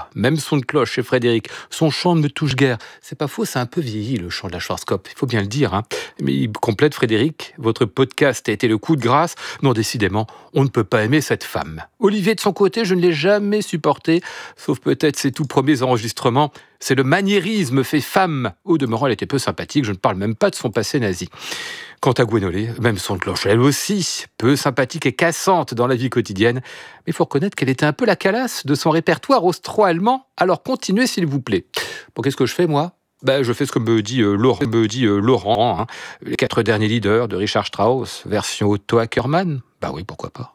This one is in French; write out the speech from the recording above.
pas. Même son de cloche chez Frédéric. Son chant ne me touche guère. C'est pas faux, c'est un peu vieilli le chant de la Schwarzkopf, il faut bien le dire. Mais il complète Frédéric. Votre podcast a été le coup de grâce. Non, décidément, on ne peut pas aimer cette femme. Olivier, de son côté, je ne l'ai jamais supporté, sauf peut-être ses tout premiers enregistrements. C'est le maniérisme fait femme. Au demeurant, elle était peu sympathique, je ne parle même pas de son passé nazi. Quant à Gwenolé, même son cloche, elle aussi, peu sympathique et cassante dans la vie quotidienne. Mais il faut reconnaître qu'elle était un peu la calasse de son répertoire austro-allemand. Alors continuez s'il vous plaît. Bon, qu'est-ce que je fais moi ? Je fais ce que me dit Laurent, les 4 derniers leaders de Richard Strauss, version Otto Ackermann. Oui, pourquoi pas.